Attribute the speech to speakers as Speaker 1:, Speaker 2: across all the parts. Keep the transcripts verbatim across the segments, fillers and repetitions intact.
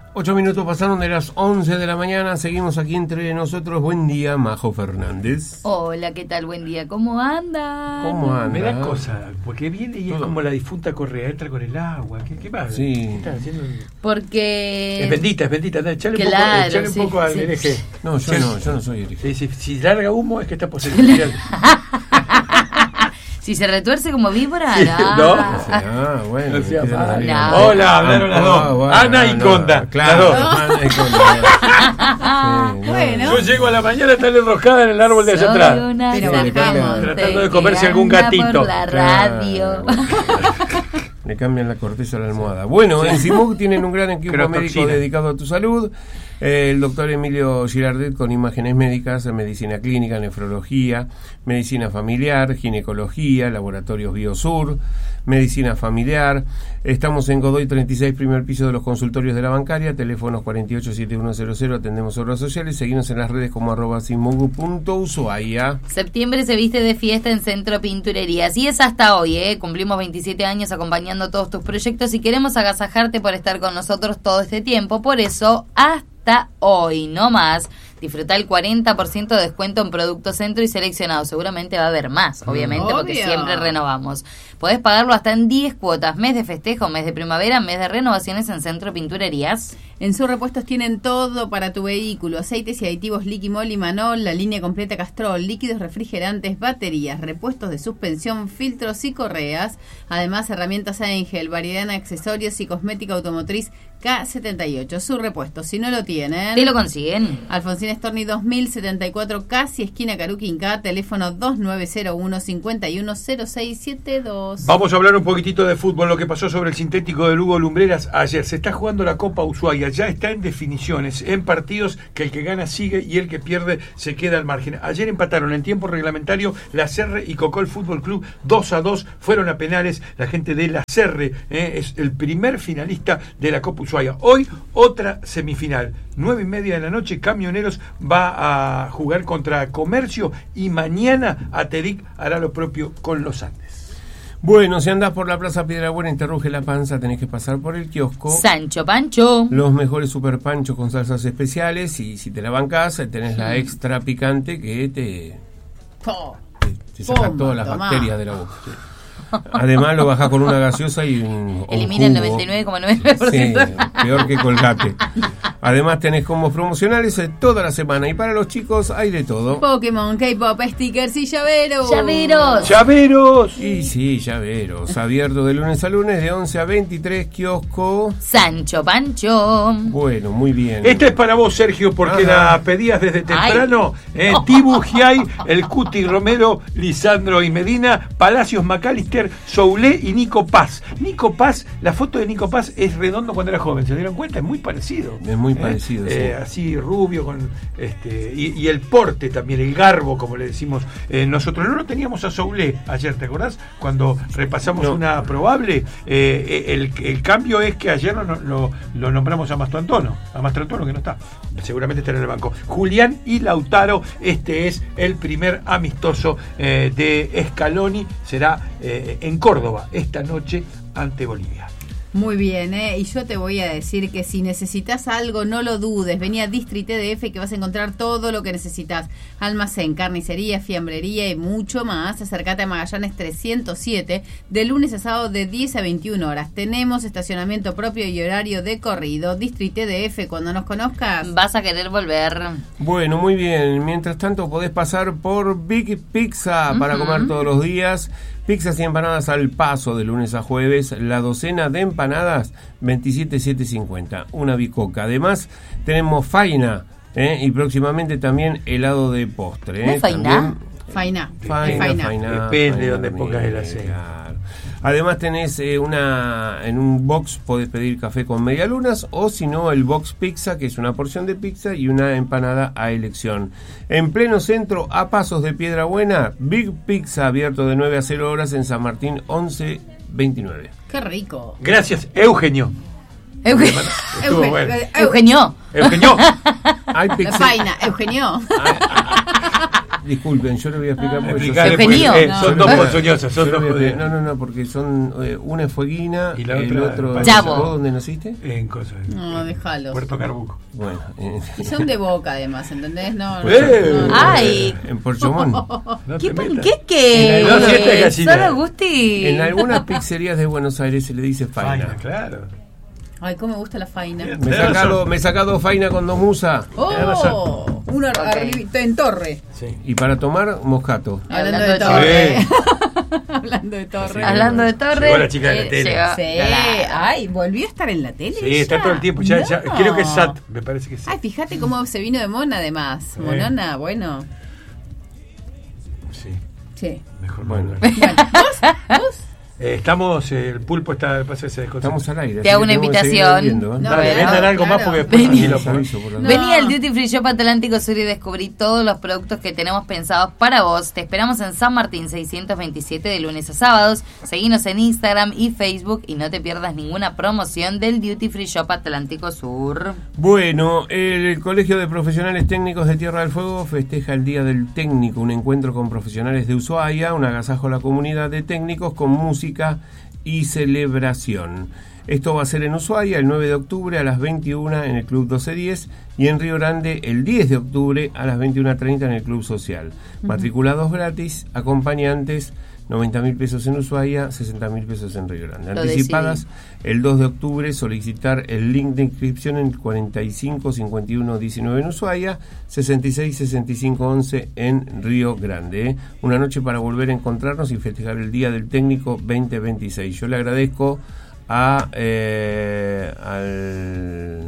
Speaker 1: Ocho minutos pasaron de las once de la mañana. Seguimos aquí entre nosotros. Buen día, Majo Fernández.
Speaker 2: Hola, ¿qué tal? Buen día. ¿Cómo anda?
Speaker 1: ¿Cómo anda?
Speaker 3: Me da cosa, porque viene y es Todo. como la difunta Correa, entra con el agua. ¿Qué, qué pasa?
Speaker 1: Sí.
Speaker 3: ¿Qué está haciendo?
Speaker 2: Porque...
Speaker 3: Es bendita, es bendita. Echale
Speaker 2: claro,
Speaker 3: un poco, echale
Speaker 2: sí,
Speaker 3: un poco al
Speaker 2: sí.
Speaker 3: hereje.
Speaker 1: No, yo no, yo no soy hereje.
Speaker 3: Si, si, si larga humo es que está poseído.
Speaker 2: Si se retuerce como víbora,
Speaker 3: Sí,
Speaker 2: no.
Speaker 3: no.
Speaker 1: Ah, bueno.
Speaker 3: No sea
Speaker 1: me queda
Speaker 3: mal.
Speaker 1: la-
Speaker 2: No.
Speaker 3: Hola, hablaron las dos.
Speaker 1: Ah, bueno,
Speaker 3: Ana y
Speaker 1: no,
Speaker 3: Conda.
Speaker 1: Claro,
Speaker 3: Las dos.
Speaker 1: Ana y Conda. Sí, no.
Speaker 2: Bueno.
Speaker 3: Yo llego a la mañana, está enroscada en el árbol de allá
Speaker 2: Soy
Speaker 3: atrás.
Speaker 2: una
Speaker 1: Pero
Speaker 2: sajamante
Speaker 1: le cambian.
Speaker 3: Tratando de
Speaker 2: que
Speaker 3: comerse algún
Speaker 2: anda
Speaker 3: gatito.
Speaker 2: por la radio.
Speaker 1: Le cambian la corteza a la almohada. Bueno, en Simug tienen un gran equipo
Speaker 3: Crotoxina.
Speaker 1: médico dedicado a tu salud. Eh, el doctor Emilio Girardet con imágenes médicas, medicina clínica, nefrología, medicina familiar, ginecología, laboratorios Biosur, medicina familiar. Estamos en Godoy treinta y seis, primer piso de los consultorios de la bancaria, teléfonos cuarenta y ocho, setenta y uno cero cero, atendemos obras sociales, seguimos en las redes como arroba simugu punto ushuaia.
Speaker 2: Septiembre se viste de fiesta en Centro Pinturerías y es hasta hoy, ¿eh? Cumplimos veintisiete años acompañando todos tus proyectos y queremos agasajarte por estar con nosotros todo este tiempo. Por eso, hasta hoy, no más, disfruta el cuarenta por ciento de descuento en productos Centro y seleccionados. Seguramente va a haber más, obviamente,
Speaker 4: Obvio.
Speaker 2: porque siempre renovamos. Podés pagarlo hasta en diez cuotas, mes de festejo, mes de primavera, mes de renovaciones en Centro Pinturerías.
Speaker 4: En sus repuestos tienen todo para tu vehículo: aceites y aditivos Liquimol y Manol, la línea completa Castrol, líquidos refrigerantes, baterías, repuestos de suspensión, filtros y correas. Además, herramientas Angel, variedad en accesorios y cosmética automotriz K setenta y ocho. Su repuesto, si no lo tienen...
Speaker 2: ¿Te lo consiguen?
Speaker 4: Alfonsín Storni dos mil setenta y cuatro, casi esquina Caruquinca, teléfono dos nueve cero uno, cinco uno cero seis siete dos.
Speaker 3: Vamos a hablar un poquitito de fútbol, lo que pasó sobre el sintético de Lugo Lumbreras ayer. Se está jugando la Copa Ushuaia, ya está en definiciones, en partidos que el que gana sigue y el que pierde se queda al margen. Ayer empataron en tiempo reglamentario la Serre y Cocol Fútbol Club dos a dos, fueron a penales. La gente de la Serre eh, es el primer finalista de la Copa Ushuaia. Hoy otra semifinal, nueve y media de la noche, Camioneros va a jugar contra Comercio y mañana Atedic hará lo propio con los Andes.
Speaker 1: Bueno, si andás por la Plaza Piedrabuena y te ruge la panza, tenés que pasar por el kiosco.
Speaker 2: Sancho Pancho.
Speaker 1: Los mejores super panchos con salsas especiales, y si te la bancás, tenés la extra picante que te,
Speaker 4: Oh,
Speaker 1: te, te saca
Speaker 4: Toma,
Speaker 1: todas las
Speaker 4: tomá.
Speaker 1: bacterias de la boca. Además lo bajás con una gaseosa y un,
Speaker 2: Elimina
Speaker 1: un
Speaker 2: el
Speaker 1: jugo.
Speaker 2: noventa y nueve coma nueve por ciento.
Speaker 1: Sí, peor que Colgate. Además tenés combos promocionales eh, toda la semana, y para los chicos hay de todo.
Speaker 4: Pokémon, K-pop, stickers y llaveros.
Speaker 2: ¡Llaveros!
Speaker 3: ¡Llaveros!
Speaker 1: Y sí, llaveros. Abierto de lunes a lunes de once a veintitrés, kiosco.
Speaker 2: Sancho Pancho.
Speaker 1: Bueno, muy bien.
Speaker 3: Esta es para vos, Sergio, porque
Speaker 1: Ajá.
Speaker 3: la pedías desde temprano. Eh, Tibu Giai, el Cuti Romero, Lisandro y Medina, Palacios Macalister, Soulé y Nico Paz. Nico Paz, la foto de Nico Paz es redondo cuando era joven, ¿se dieron cuenta? Es muy parecido.
Speaker 1: Es muy
Speaker 3: Eh,
Speaker 1: parecido,
Speaker 3: eh,
Speaker 1: sí.
Speaker 3: Así rubio, con este y, y el porte también, el garbo, como le decimos eh, nosotros. No lo teníamos a Soulé ayer, ¿te acordás? Cuando repasamos
Speaker 1: No.
Speaker 3: una probable, eh, el, el cambio es que ayer lo, lo, lo nombramos a Mastrantono, a Mastrantono que no está, seguramente estará en el banco. Julián y Lautaro, este es el primer amistoso eh, de Scaloni, será eh, en Córdoba esta noche ante Bolivia.
Speaker 4: Muy bien, ¿eh? Y yo te voy a decir que si necesitas algo, no lo dudes. Vení a Distri T D F que vas a encontrar todo lo que necesitas. Almacén, carnicería, fiambrería y mucho más. Acércate a Magallanes trescientos siete, de lunes a sábado de diez a veintiuna horas. Tenemos estacionamiento propio y horario de corrido. Distri T D F, cuando nos conozcas...
Speaker 2: Vas a querer volver.
Speaker 1: Bueno, muy bien. Mientras tanto podés pasar por Big Pizza para
Speaker 2: Ujú.
Speaker 1: comer todos los días. Pizzas y empanadas al paso de lunes a jueves. La docena de empanadas, veintisiete mil setecientos cincuenta. Una bicoca. Además, tenemos faina, ¿eh? Y próximamente también helado de postre.
Speaker 2: ¿No
Speaker 1: ¿eh?
Speaker 2: faina?
Speaker 1: También-
Speaker 4: Faina.
Speaker 1: Faina,
Speaker 4: Faina.
Speaker 1: faina,
Speaker 3: Depende
Speaker 1: faina
Speaker 3: de donde
Speaker 1: también,
Speaker 3: pongas el acento.
Speaker 1: claro. Además tenés eh, una en un box podés pedir café con medialunas, o si no el box pizza, que es una porción de pizza y una empanada a elección. En pleno centro, a pasos de Piedrabuena, Big Pizza, abierto de nueve a cero horas en San Martín once veintinueve.
Speaker 4: Qué rico.
Speaker 3: Gracias, Eugenio.
Speaker 2: Euge-
Speaker 3: Estuvo
Speaker 4: Euge-
Speaker 3: bueno.
Speaker 4: Eu-
Speaker 2: Eugenio.
Speaker 3: Eugenio.
Speaker 1: Hay pizza-
Speaker 4: Faina, Eugenio.
Speaker 1: disculpen, yo le voy a explicar
Speaker 4: Ah.
Speaker 1: porque yo
Speaker 3: Explicale,
Speaker 1: sé-
Speaker 3: porque,
Speaker 2: Eugenio.
Speaker 3: eh,
Speaker 4: No.
Speaker 3: son dos ponzoñosas, son
Speaker 1: yo le
Speaker 3: dos
Speaker 1: voy a explicar-
Speaker 3: jodidas.
Speaker 1: No, no, no, porque son eh, una es Fueguina
Speaker 3: Y la
Speaker 1: el
Speaker 3: otra-
Speaker 1: otro.
Speaker 2: Yabo.
Speaker 1: ¿Vos dónde naciste?
Speaker 3: En cosas.
Speaker 4: No, déjalos.
Speaker 3: Puerto Carbuco.
Speaker 1: Bueno, eh,
Speaker 4: Y son de Boca, además, ¿entendés? No, no,
Speaker 3: ¡Eh!
Speaker 4: no, no.
Speaker 2: Ay.
Speaker 1: en Porchomón.
Speaker 3: No
Speaker 2: ¿Qué,
Speaker 3: te metas.
Speaker 2: ¿Qué, qué?
Speaker 1: No, sí, esta
Speaker 3: es casi
Speaker 2: Solo
Speaker 3: nada.
Speaker 2: Gusti.
Speaker 1: En algunas pizzerías de Buenos Aires se le dice
Speaker 3: Faina,
Speaker 1: faina.
Speaker 3: claro.
Speaker 4: Ay, cómo me gusta la faina.
Speaker 3: Bien.
Speaker 1: Me he
Speaker 3: Tenés
Speaker 1: sacado,
Speaker 3: razón.
Speaker 1: me he sacado faina con dos musas.
Speaker 3: Tenés
Speaker 4: ¡Oh! Una arribita en torre.
Speaker 3: Sí.
Speaker 1: Y para tomar, moscato.
Speaker 4: Hablando
Speaker 2: Hablando
Speaker 4: de
Speaker 2: de
Speaker 4: torre. Hablando de torre.
Speaker 2: Hablando de Torre.
Speaker 3: Llegó la chica de la
Speaker 2: eh,
Speaker 3: tele.
Speaker 2: llegó.
Speaker 4: Sí. Ay, volvió a estar en la tele.
Speaker 3: Sí, está
Speaker 4: ya?
Speaker 3: todo el tiempo. Ya, ya-
Speaker 4: No.
Speaker 3: creo que es S A T, me parece que sí.
Speaker 4: Ay, fíjate cómo se vino de mona, además. Monona, bueno.
Speaker 3: Sí,
Speaker 4: Sí.
Speaker 3: mejor
Speaker 1: Bueno.
Speaker 3: no.
Speaker 4: Bueno, ¿vos? ¿Vos?
Speaker 3: Eh, estamos, eh, el pulpo está, pasa ese
Speaker 1: Estamos al aire.
Speaker 2: Te
Speaker 1: así
Speaker 2: hago
Speaker 1: que
Speaker 2: una
Speaker 1: tenemos que seguir
Speaker 2: invitación.
Speaker 1: bebiendo, ¿eh?
Speaker 4: No,
Speaker 3: Dale,
Speaker 4: ¿verdad?
Speaker 3: vendan algo más
Speaker 4: Claro.
Speaker 3: porque después
Speaker 2: Vení.
Speaker 3: así lo
Speaker 1: Les aviso por la
Speaker 4: No.
Speaker 2: Vení al Duty Free Shop Atlántico Sur y descubrí todos los productos que tenemos pensados para vos. Te esperamos en San Martín seiscientos veintisiete de lunes a sábados. Seguinos en Instagram y Facebook y no te pierdas ninguna promoción del Duty Free Shop Atlántico Sur.
Speaker 1: Bueno, el Colegio de Profesionales Técnicos de Tierra del Fuego festeja el Día del Técnico, un encuentro con profesionales de Ushuaia, un agasajo a la comunidad de técnicos con música y celebración. Esto va a ser en Ushuaia el nueve de octubre a las veintiuna en el Club doce diez y en Río Grande el diez de octubre a las veintiuna treinta en el Club Social. Matriculados gratis, acompañantes, noventa mil pesos en Ushuaia, sesenta mil pesos en Río Grande.
Speaker 2: Lo
Speaker 1: Anticipadas el dos de octubre, solicitar el link de inscripción en cuarenta y cinco cincuenta y uno diecinueve en Ushuaia, sesenta y seis sesenta y cinco once en Río Grande. ¿eh? Una noche para volver a encontrarnos y festejar el Día del Técnico veinte veintiséis. Yo le agradezco a eh, al,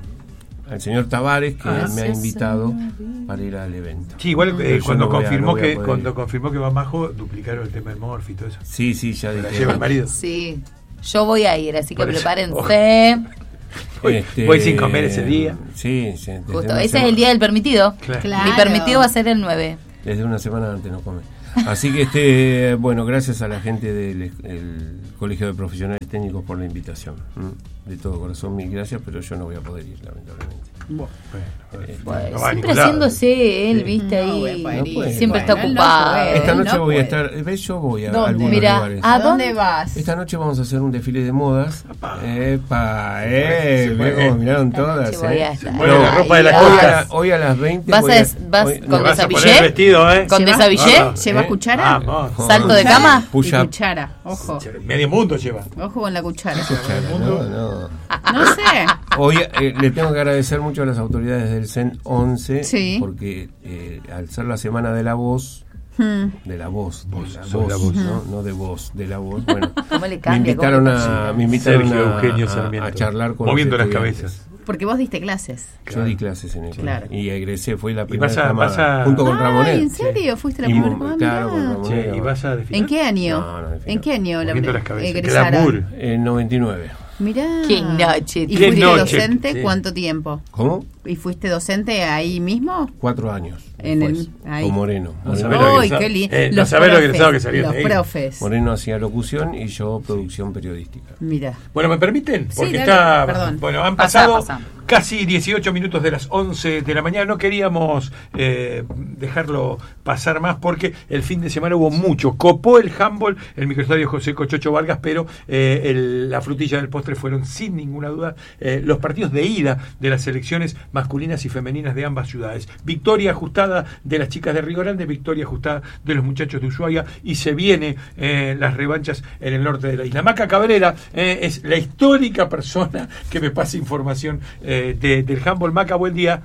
Speaker 1: al señor Tavares que
Speaker 2: Ah,
Speaker 1: me ha
Speaker 2: sí,
Speaker 1: invitado
Speaker 2: sí.
Speaker 1: para ir al evento.
Speaker 3: Sí, igual eh,
Speaker 1: Pero yo
Speaker 3: cuando
Speaker 1: no voy a-
Speaker 3: confirmó
Speaker 1: no voy a
Speaker 3: que
Speaker 1: poder
Speaker 3: cuando
Speaker 1: ir.
Speaker 3: confirmó que va Majo, duplicaron el tema del morfi y todo eso.
Speaker 1: Sí, sí, ya
Speaker 3: La
Speaker 1: dije.
Speaker 3: lleva el marido.
Speaker 2: Sí, yo voy a ir, así que
Speaker 3: Por eso.
Speaker 2: prepárense.
Speaker 3: Voy,
Speaker 1: Este,
Speaker 3: voy sin comer ese día.
Speaker 1: Sí, sí. desde
Speaker 2: Justo,
Speaker 1: una
Speaker 2: ese es
Speaker 1: semana-
Speaker 2: el día del permitido.
Speaker 3: Claro.
Speaker 4: Claro.
Speaker 2: Mi permitido va a ser el nueve.
Speaker 1: Desde una semana antes no come. Así que, este bueno, gracias a la gente del el Colegio de Profesionales Técnicos por la invitación. ¿m? De todo corazón, mil gracias, pero yo no voy a poder ir, lamentablemente.
Speaker 3: Bueno, bueno,
Speaker 1: Eh,
Speaker 2: Bueno,
Speaker 3: no va a
Speaker 2: siempre
Speaker 3: ningún lado.
Speaker 2: haciéndose él,
Speaker 3: Sí.
Speaker 2: viste,
Speaker 4: No,
Speaker 2: ahí.
Speaker 4: voy a poder ir.
Speaker 1: puede.
Speaker 2: Siempre está
Speaker 4: Bueno, él no
Speaker 2: ocupado.
Speaker 4: puede.
Speaker 1: Esta noche
Speaker 4: no
Speaker 1: voy a
Speaker 4: puede.
Speaker 1: estar, ¿ves? Yo voy a
Speaker 4: ¿Dónde?
Speaker 1: algunos
Speaker 2: Mira,
Speaker 1: lugares.
Speaker 2: ¿a
Speaker 4: ¿A dónde
Speaker 2: dónde?
Speaker 4: vas?
Speaker 1: Esta noche vamos a hacer un desfile de modas.
Speaker 3: Apá.
Speaker 1: Epa, eh,
Speaker 3: Se
Speaker 1: mirá
Speaker 3: fue.
Speaker 1: cómo miraron todas.
Speaker 2: Noche voy a
Speaker 1: eh.
Speaker 2: estar.
Speaker 3: Se pone la ropa de la
Speaker 2: Ay,
Speaker 1: Hoy
Speaker 3: costa.
Speaker 1: a, la- hoy a las veinte.
Speaker 2: ¿Vas
Speaker 1: voy
Speaker 2: a des- vas
Speaker 1: hoy-
Speaker 2: con
Speaker 3: Te vas a
Speaker 2: desabillé?
Speaker 3: poner el vestido, ¿eh?
Speaker 2: ¿Con
Speaker 4: ¿Llevas-
Speaker 2: desabillé?
Speaker 3: Ah,
Speaker 4: ¿Lleva
Speaker 1: ¿Eh?
Speaker 4: cuchara?
Speaker 3: Vamos.
Speaker 2: ¿Salto de cama?
Speaker 1: Push
Speaker 4: Y
Speaker 1: up.
Speaker 4: cuchara, ojo.
Speaker 3: Medio mundo lleva.
Speaker 4: Ojo con la cuchara.
Speaker 1: No, no.
Speaker 4: No sé.
Speaker 1: Hoy eh, le tengo que agradecer mucho a las autoridades del C E N once
Speaker 4: Sí.
Speaker 1: porque eh, al ser la semana de la voz,
Speaker 4: Hmm.
Speaker 1: de la voz, de
Speaker 3: Voz,
Speaker 1: la
Speaker 3: sobre la
Speaker 1: voz,
Speaker 3: voz.
Speaker 1: ¿no? no de voz, de la voz. Bueno,
Speaker 2: ¿Cómo le
Speaker 1: me
Speaker 2: cambia?
Speaker 1: invitaron
Speaker 2: ¿Cómo le
Speaker 1: a, me invitaron
Speaker 3: Sergio
Speaker 1: a,
Speaker 3: Eugenio
Speaker 1: a-
Speaker 3: Sarmiento.
Speaker 1: a charlar con
Speaker 3: Moviendo
Speaker 1: los
Speaker 3: las
Speaker 1: estudiantes.
Speaker 3: cabezas.
Speaker 4: Porque vos diste clases.
Speaker 1: Yo di clases en el
Speaker 4: Claro.
Speaker 1: colegio y egresé, fue la
Speaker 3: Y
Speaker 1: primera
Speaker 3: vas a-
Speaker 1: camada,
Speaker 3: vas a-
Speaker 1: junto con
Speaker 4: Ay,
Speaker 1: Ramonet.
Speaker 4: ¿en serio? ¿Fuiste la
Speaker 1: Y
Speaker 4: primera?
Speaker 1: mo-
Speaker 4: Ah,
Speaker 1: claro, con
Speaker 4: mirá.
Speaker 1: Ramonet.
Speaker 3: Che, ¿y vas a desfilar?
Speaker 4: ¿En qué año?
Speaker 1: No, no,
Speaker 4: ¿En qué año la
Speaker 3: Moviendo las cabezas.
Speaker 4: egresaron?
Speaker 3: Glamour.
Speaker 1: En noventa y nueve.
Speaker 4: Mirá.
Speaker 2: Qué noche.
Speaker 4: ¿Y
Speaker 3: Qué
Speaker 4: fuiste
Speaker 3: noche,
Speaker 4: docente
Speaker 3: sí.
Speaker 4: cuánto tiempo?
Speaker 1: ¿Cómo?
Speaker 4: ¿Y fuiste docente ahí mismo?
Speaker 1: Cuatro años.
Speaker 4: En el-
Speaker 1: después,
Speaker 4: ahí.
Speaker 1: con Moreno.
Speaker 3: No
Speaker 1: Moreno,
Speaker 3: sabés lo
Speaker 4: ¡Ay,
Speaker 3: egresado.
Speaker 4: qué lindo!
Speaker 3: Eh, no sabés lo egresado que salió
Speaker 4: Los
Speaker 3: de ahí.
Speaker 4: profes.
Speaker 1: Moreno hacía locución y yo producción periodística.
Speaker 4: Mira.
Speaker 3: Bueno, ¿me permiten?
Speaker 4: Sí,
Speaker 3: Porque
Speaker 4: dale,
Speaker 3: está.
Speaker 4: perdón.
Speaker 3: Bueno, han
Speaker 2: Pasá,
Speaker 3: pasado
Speaker 2: pasá.
Speaker 3: casi dieciocho minutos de las once de la mañana. No queríamos eh, dejarlo pasar más porque el fin de semana hubo mucho. Copó el handball, el microestadio José Cochocho Vargas, pero eh, el- la frutilla del postre fueron sin ninguna duda eh, los partidos de ida de las selecciones masculinas y femeninas de ambas ciudades. Victoria ajustada de las chicas de Río Grande, victoria ajustada de los muchachos de Ushuaia y se viene eh, las revanchas en el norte de la isla. Maca Cabrera eh, es la histórica persona que me pasa información eh, de- del handball. Maca, buen día.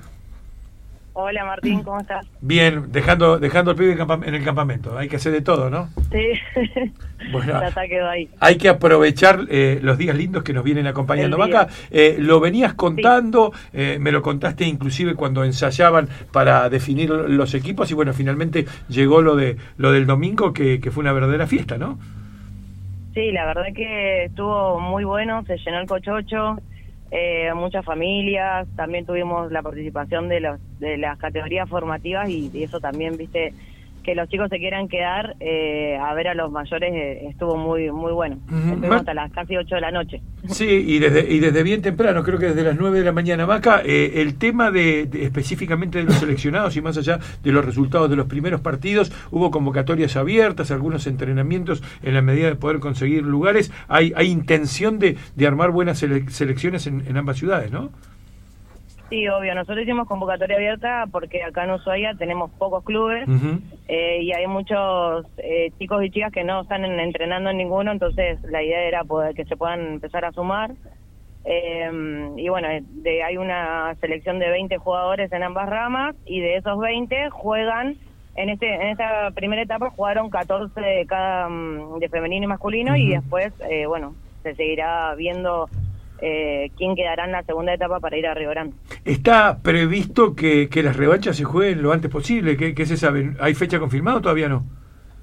Speaker 5: Hola Martín, ¿cómo estás?
Speaker 3: Bien, dejando dejando al pibe en campa- en el campamento. Hay que hacer de todo, ¿no?
Speaker 5: Sí,
Speaker 3: Bueno,
Speaker 5: ya está, quedó ahí.
Speaker 3: hay que aprovechar eh, los días lindos que nos vienen acompañando.
Speaker 5: El día.
Speaker 3: Maca, eh, lo venías contando, eh, me lo contaste inclusive cuando ensayaban para definir los equipos y bueno, finalmente llegó lo de lo del domingo que, que fue una verdadera fiesta, ¿no?
Speaker 5: Sí, la verdad que estuvo muy bueno, se llenó el Cochocho, eh, muchas familias, también tuvimos la participación de los de las categorías formativas y, y eso también, viste, que los chicos se quieran quedar eh, a ver a los mayores eh, estuvo muy muy bueno.
Speaker 3: Uh-huh.
Speaker 5: Estuvimos
Speaker 3: Mar-
Speaker 5: hasta las casi ocho de la noche.
Speaker 3: Sí, y desde y desde bien temprano, creo que desde las nueve de la mañana. Maca, eh, el tema de, de específicamente de los seleccionados y más allá de los resultados de los primeros partidos, hubo convocatorias abiertas, algunos entrenamientos en la medida de poder conseguir lugares. Hay hay intención de, de armar buenas sele- selecciones en, en ambas ciudades, ¿no?
Speaker 5: Sí, obvio. Nosotros hicimos convocatoria abierta porque acá en Ushuaia tenemos pocos clubes
Speaker 3: Uh-huh.
Speaker 5: eh, y hay muchos eh, chicos y chicas que no están en- entrenando en ninguno, entonces la idea era poder que se puedan empezar a sumar. Eh, y bueno, de, hay una selección de veinte jugadores en ambas ramas y de esos veinte juegan, en este en esta primera etapa jugaron catorce de cada mm, de femenino y masculino. Uh-huh. Y después, eh, bueno, se seguirá viendo Eh, quién quedará en la segunda etapa para ir a Río Grande.
Speaker 3: ¿Está previsto que, que las revanchas se jueguen lo antes posible? ¿Qué, qué se sabe? ¿Hay fecha confirmada o todavía no?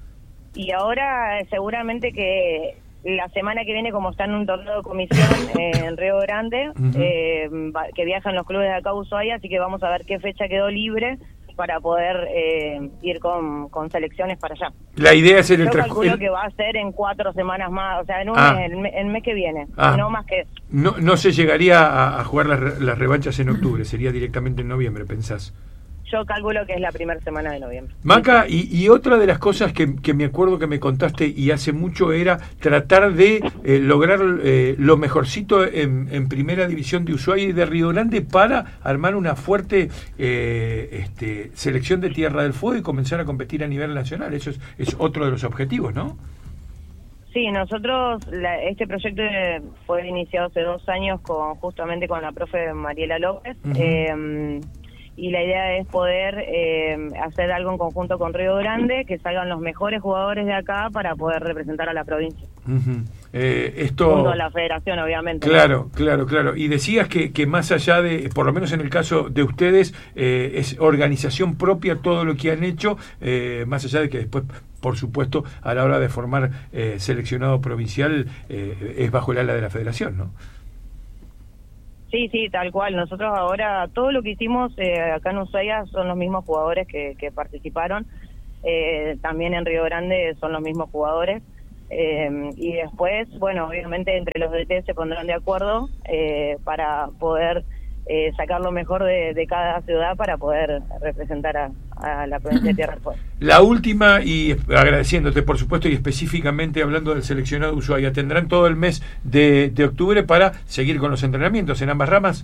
Speaker 5: Y ahora eh, seguramente que la semana que viene, como está en un torneo de comisión eh, en Río Grande, uh-huh. eh, va, que viajan los clubes de acá a Ushuaia, así que vamos a ver qué fecha quedó libre para poder eh, ir con, con selecciones para allá.
Speaker 3: La idea es el
Speaker 5: Yo
Speaker 3: transcurso.
Speaker 5: calculo que va a ser en cuatro semanas más, o sea, en un
Speaker 3: ah.
Speaker 5: mes, el, el mes que viene,
Speaker 3: ah.
Speaker 5: no más que eso.
Speaker 3: No, no se llegaría a, a jugar las, las revanchas en octubre, sería directamente en noviembre, ¿pensás?
Speaker 5: Yo calculo que es la primera semana de noviembre.
Speaker 3: Maca, y, y otra de las cosas que, que me acuerdo que me contaste y hace mucho era tratar de eh, lograr eh, lo mejorcito en, en primera división de Ushuaia y de Río Grande para armar una fuerte eh, este, selección de Tierra del Fuego y comenzar a competir a nivel nacional. Eso es, es otro de los objetivos, ¿no?
Speaker 5: Sí, nosotros, la, este proyecto fue iniciado hace dos años con justamente con la profe Mariela López. Uh-huh. eh, y la idea es poder eh, hacer algo en conjunto con Río Grande, que salgan los mejores jugadores de acá para poder representar a la provincia.
Speaker 3: Uh-huh. Eh, esto
Speaker 5: junto a la federación, obviamente.
Speaker 3: Claro, claro, claro. Y decías que, que más allá de, por lo menos en el caso de ustedes, eh, es organización propia todo lo que han hecho, eh, más allá de que después, por supuesto, a la hora de formar eh, seleccionado provincial, eh, es bajo el ala de la federación, ¿no?
Speaker 5: Sí, sí, tal cual. Nosotros ahora, todo lo que hicimos eh, acá en Ushuaia son los mismos jugadores que, que participaron. Eh, también en Río Grande son los mismos jugadores. Eh, y después, bueno, obviamente entre los D T se pondrán de acuerdo eh, para poder eh, sacar lo mejor de, de cada ciudad para poder representar a, a la provincia de Tierra del Fuego.
Speaker 3: La última, y agradeciéndote por supuesto, y específicamente hablando del seleccionado de Ushuaia, ¿tendrán todo el mes de, de octubre para seguir con los entrenamientos en ambas ramas?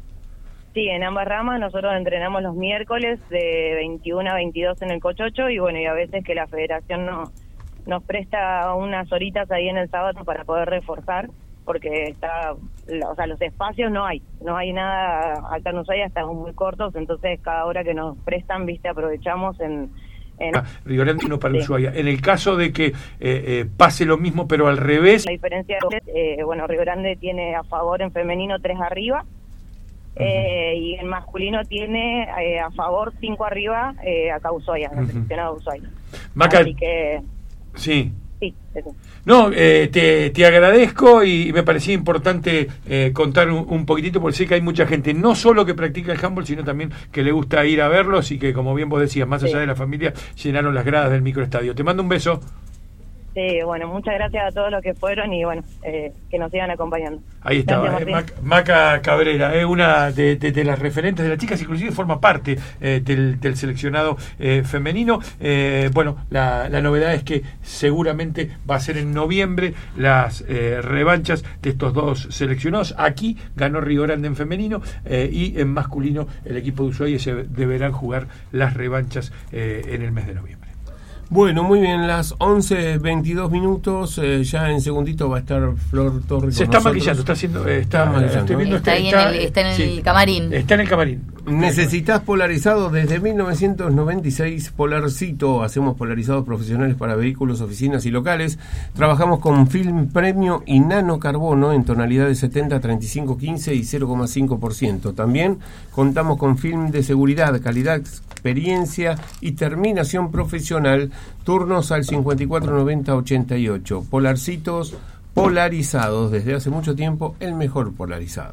Speaker 5: Sí, en ambas ramas. Nosotros entrenamos los miércoles de veintiuno a veintidós en el Cochocho, y bueno, y a veces que la federación no, nos presta unas horitas ahí en el sábado para poder reforzar, porque está, o sea, los espacios no hay, no hay nada acá en Ushuaia, estamos muy cortos, entonces cada hora que nos prestan, viste, aprovechamos en... en
Speaker 3: ah, Río Grande no para
Speaker 5: sí.
Speaker 3: Ushuaia. En el caso de que eh, eh, pase lo mismo, pero al revés...
Speaker 5: La diferencia es, eh, bueno, Río Grande tiene a favor en femenino tres arriba, uh-huh. eh, y en masculino tiene eh, a favor cinco arriba eh, acá Ushuaia, uh-huh. seleccionado Ushuaia.
Speaker 3: Maca,
Speaker 5: así que...
Speaker 3: Sí.
Speaker 5: Sí, eso.
Speaker 3: No, eh, te, te agradezco y me parecía importante eh, contar un, un poquitito, porque sé que hay mucha gente, no solo que practica el handball, sino también que le gusta ir a verlos y que, como bien vos decías, más allá sí. de la familia, llenaron las gradas del microestadio. Te mando un beso.
Speaker 5: Sí, bueno, muchas gracias a todos los que fueron y bueno, eh, que nos sigan acompañando.
Speaker 3: Ahí estaba, eh, Maca, Maca Cabrera, eh, una de, de, de las referentes de las chicas, inclusive forma parte eh, del, del seleccionado eh, femenino. Eh, bueno, la, la novedad es que seguramente va a ser en noviembre las eh, revanchas de estos dos seleccionados. Aquí ganó Río Grande en femenino eh, y en masculino el equipo de Ushuaia se deberán jugar las revanchas eh, en el mes de noviembre.
Speaker 1: Bueno, muy bien, las once veintidós minutos, eh, ya en segundito va a estar Flor Torres.
Speaker 3: Se está maquillando, está haciendo, eh, está,
Speaker 1: está maquillando.
Speaker 2: Estoy viendo, está, está, ahí en el, está en el sí, camarín.
Speaker 3: Está en el camarín.
Speaker 1: Necesitas polarizado desde mil novecientos noventa y seis, Polarcito. Hacemos polarizados profesionales para vehículos, oficinas y locales. Trabajamos con film premio y nanocarbono en tonalidades setenta, treinta y cinco, quince y cero coma cinco por ciento. También contamos con film de seguridad, calidad, experiencia y terminación profesional. Turnos al cincuenta y cuatro noventa ochenta y ocho. Polarcitos polarizados, desde hace mucho tiempo el mejor polarizado.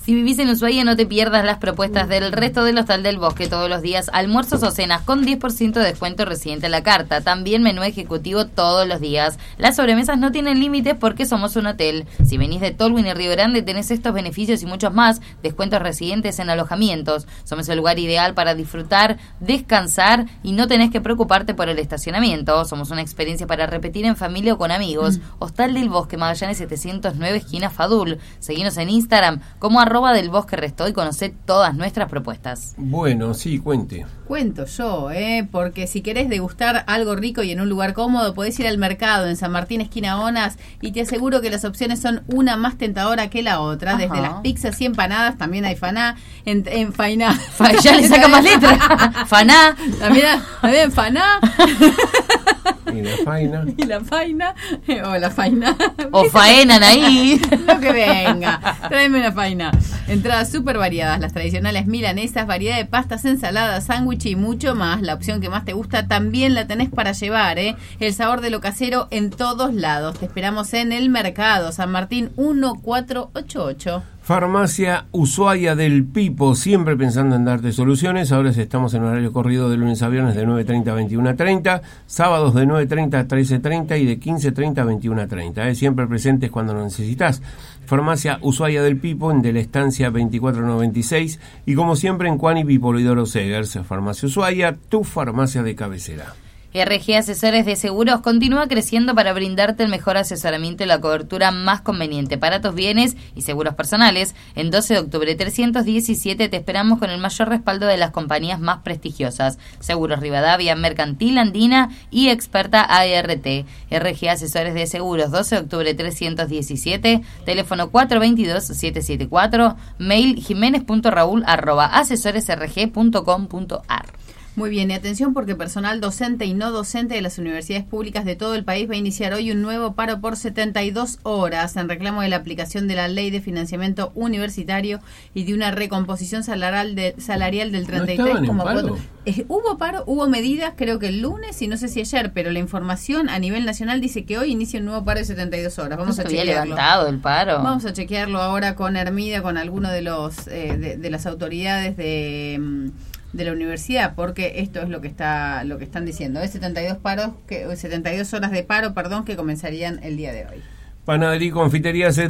Speaker 2: Si vivís en Ushuaia, no te pierdas las propuestas del resto del Hostal del Bosque todos los días, almuerzos o cenas con diez por ciento de descuento reciente a la carta. También menú ejecutivo todos los días. Las sobremesas no tienen límites porque somos un hotel. Si venís de Tolwyn y Río Grande, tenés estos beneficios y muchos más. Descuentos residentes en alojamientos. Somos el lugar ideal para disfrutar, descansar y no tenés que preocuparte por el estacionamiento. Somos una experiencia para repetir en familia o con amigos. Mm. Hostal del Bosque, Magallanes setecientos nueve, esquina Fadul. Seguinos en Instagram como arroba del Bosque Restó y conocé todas nuestras propuestas.
Speaker 1: Bueno, sí, cuente.
Speaker 4: Cuento yo, ¿eh? Porque si querés degustar algo rico y en un lugar cómodo, podés ir al mercado en San Martín, esquina Onas, y te aseguro que las opciones son una más tentadora que la otra. Ajá. Desde las pizzas y empanadas, también hay faná, en, en fainá.
Speaker 2: Fa, ya le saca más letras. Faná.
Speaker 4: También, también faná.
Speaker 1: Y la faina.
Speaker 4: Y la faina. O la faina.
Speaker 2: O faenan ahí.
Speaker 4: Lo que venga. Tráeme una faina. Entradas súper variadas. Las tradicionales milanesas, variedad de pastas, ensaladas, sándwich y mucho más. La opción que más te gusta también la tenés para llevar, ¿eh? El sabor de lo casero en todos lados. Te esperamos en el mercado San Martín mil cuatrocientos ochenta y ocho.
Speaker 1: Farmacia Ushuaia del Pipo, siempre pensando en darte soluciones. Ahora estamos en horario corrido de lunes a viernes de nueve treinta a veintiuno treinta, sábados de nueve treinta a trece treinta y de quince treinta a veintiuno treinta. ¿eh? Siempre presentes cuando lo necesitas. Farmacia Ushuaia del Pipo, en de la estancia veinticuatro noventa y seis. Y como siempre en Juan y Polidoro Segers. Farmacia Ushuaia, tu farmacia de cabecera.
Speaker 2: R G Asesores de Seguros continúa creciendo para brindarte el mejor asesoramiento y la cobertura más conveniente para tus bienes y seguros personales. En doce de octubre trescientos diecisiete te esperamos con el mayor respaldo de las compañías más prestigiosas. Seguros Rivadavia, Mercantil Andina y Experta A R T. R G Asesores de Seguros, doce de octubre trescientos diecisiete, teléfono cuatro dos dos, siete siete cuatro, mail jiménez punto raúl arroba asesoresrg punto com punto ar.
Speaker 4: Muy bien, y atención porque personal docente y no docente de las universidades públicas de todo el país va a iniciar hoy un nuevo paro por setenta y dos horas en reclamo de la aplicación de la Ley de Financiamiento Universitario y de una recomposición salarial, de, salarial del treinta y tres coma cuatro. Eh, hubo paro, hubo medidas, creo que el lunes y no sé si ayer, pero la información a nivel nacional dice que hoy inicia un nuevo paro de setenta y dos horas. Vamos
Speaker 2: no
Speaker 4: a
Speaker 2: se había
Speaker 4: chequearlo.
Speaker 2: levantado el paro.
Speaker 4: Vamos a chequearlo ahora con Hermida, con alguno de los eh, de, de las autoridades de... de la universidad, porque esto es lo que está lo que están diciendo, es setenta y dos paros que setenta y dos horas de paro, perdón, que comenzarían el día de hoy.
Speaker 1: Panadería y confitería